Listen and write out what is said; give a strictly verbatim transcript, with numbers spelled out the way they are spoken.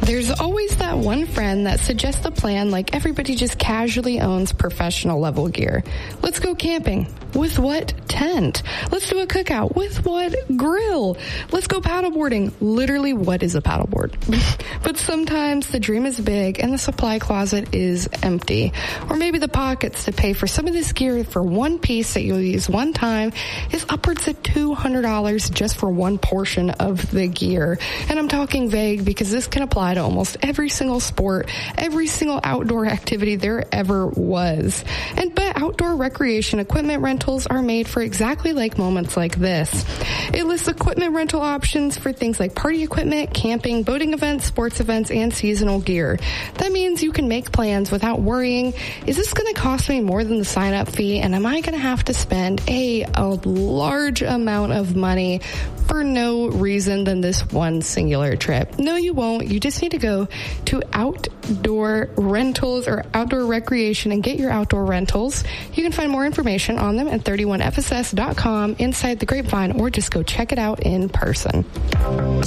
There's always that one friend that suggests a plan like everybody just casually owns professional level gear. Let's go camping. With what tent? Let's do a cookout. With what grill? Let's go paddleboarding. Literally, what is a paddleboard? But sometimes the dream is big and the supply closet is empty. Or maybe the pockets to pay for some of this gear for one piece that you'll use one time is upwards of two hundred dollars just for one portion of the gear. And I'm talking vague because this can apply to almost every single sport, every single outdoor activity there ever was. And but outdoor recreation equipment rentals are made for exactly like moments like this. It lists equipment rental options for things like party equipment, camping, boating events, sports events, and seasonal gear. That means you can make plans without worrying, is this going to cost me more than the sign-up fee, and am I going to have to spend a, a large amount of money for no reason than this one singular trip? No, you won't. You just need to go to Outdoor Rentals or Outdoor Recreation and get your outdoor rentals. You can find more information on them at thirty-one F S S dot com, inside the Grapevine, or just go check it out in person.